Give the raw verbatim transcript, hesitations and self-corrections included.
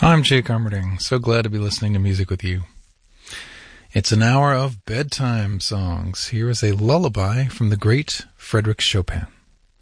I'm Jake Armerding. So glad to be listening to music with you. It's an hour of bedtime songs. Here is a lullaby from the great Frédéric Chopin.